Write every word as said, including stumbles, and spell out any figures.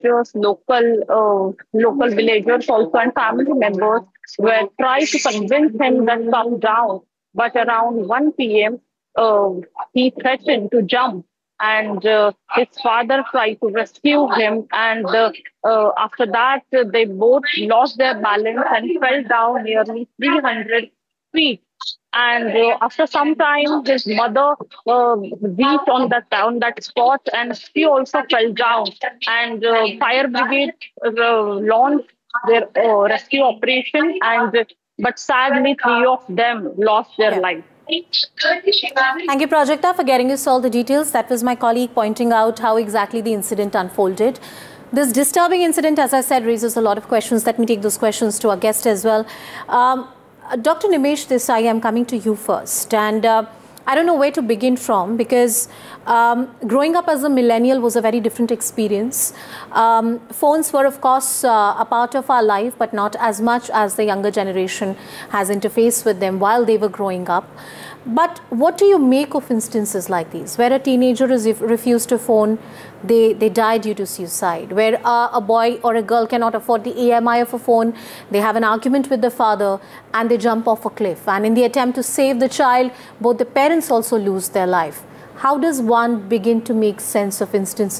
teachers, local uh, local villagers also and family members were trying to convince him that come down. But around one p m, uh, he threatened to jump, and uh, his father tried to rescue him. And uh, uh, after that, uh, they both lost their balance and fell down nearly three hundred feet. And uh, after some time, his mother uh, reached on that on that spot, and she also fell down. And uh, fire brigade uh, launched their uh, rescue operation, and but sadly, three of them lost their Yeah. life. Thank you, Prajakta, for getting us all the details. That was my colleague pointing out how exactly the incident unfolded. This disturbing incident, as I said, raises a lot of questions. Let me take those questions to our guest as well. Um, Doctor Nimesh Desai, I'm coming to you first. And uh, I don't know where to begin from, because um, growing up as a millennial was a very different experience. Um, phones were, of course, uh, a part of our life, but not as much as the younger generation has interfaced with them while they were growing up. But what do you make of instances like these, where a teenager is refused to phone, they, they die due to suicide, where uh, a boy or a girl cannot afford the E M I of a phone, they have an argument with the father, and they jump off a cliff. And in the attempt to save the child, both the parents also lose their life. How does one begin to make sense of instances